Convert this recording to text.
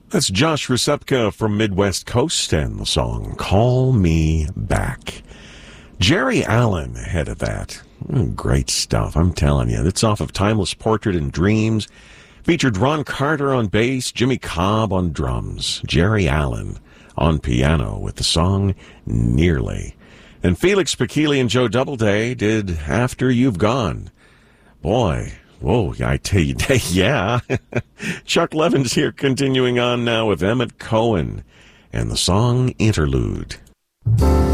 That's Josh Rusepka from Midwest Coast and the song Call Me Back. Jerry Allen ahead of that. Great stuff, I'm telling you. It's off of Timeless Portrait and Dreams. Featured Ron Carter on bass, Jimmy Cobb on drums, Jerry Allen on piano with the song Nearly. And Felix Pikili and Joe Doubleday did After You've Gone. Boy, whoa, I tell you, yeah. Chuck Levin's here continuing on now with Emmett Cohen and the song Interlude.